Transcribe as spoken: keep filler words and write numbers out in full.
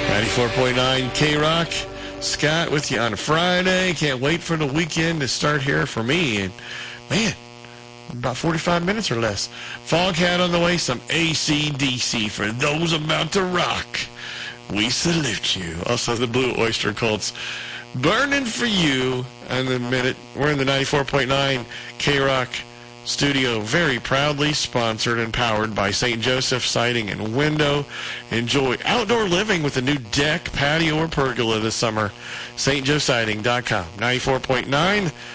ninety-four point nine K-Rock. Scott with you on a Friday. Can't wait for the weekend to start here for me. And, man, about forty-five minutes or less. Foghat on the way. Some A C D C for those about to rock. We salute you. Also, the Blue Oyster Cult's Burning for You. And the minute, we're in the ninety-four point nine K-Rock studio, very proudly sponsored and powered by Saint Joseph Siding and Window. Enjoy outdoor living with a new deck, patio, or pergola this summer. S T Joe Siding dot com. ninety-four point nine